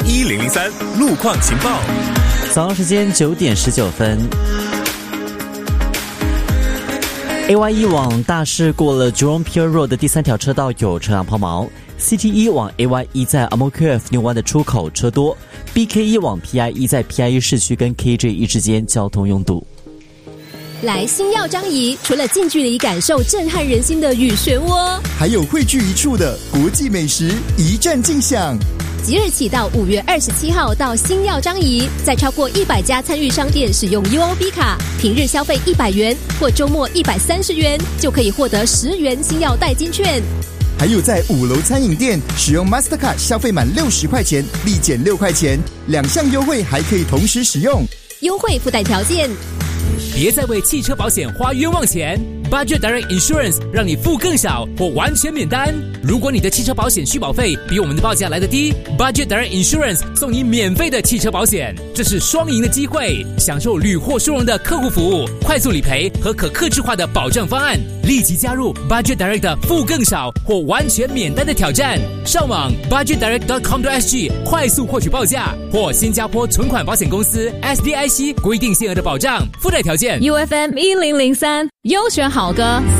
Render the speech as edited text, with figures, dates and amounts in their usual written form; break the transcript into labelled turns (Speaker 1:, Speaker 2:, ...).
Speaker 1: 1003路况情报。
Speaker 2: 早上时间9点19分。AY1 往大市过了 Jurong Pier Road 的第3条车道有车辆抛锚。CT1 往 AY1 在 AMOQF 牛湾的出口车多。BK1 往 PI1 在 PI1 市区跟 KJ1 之间交通拥堵。
Speaker 3: 来星耀张仪，除了近距离感受震撼人心的雨漩涡，
Speaker 4: 还有汇聚一处的国际美食一站尽享。
Speaker 3: 即日起到5月27号到星耀张仪，在超过100家参与商店使用 UOB 卡，平日消费100元或周末130元，就可以获得10元星耀代金券。
Speaker 4: 还有在5楼餐饮店使用 Mastercard 消费满60块钱立减6块钱，2项优惠还可以同时使用，
Speaker 3: 优惠附带条件。
Speaker 5: 别再为汽车保险花冤枉钱， Budget Direct Insurance 让你付更少或完全免单。如果你的汽车保险续保费比我们的报价来得低， Budget Direct Insurance 送你免费的汽车保险，这是双赢的机会，享受屡获殊荣的客户服务、快速理赔和可客制化的保障方案。立即加入 Budget Direct 的付更少或完全免单的挑战，上网 budgetdirect.com.sg 快速获取报价，或新加坡存款保险公司 SDIC 规定限额的保障，附带条件。
Speaker 6: UFM 1003优选好歌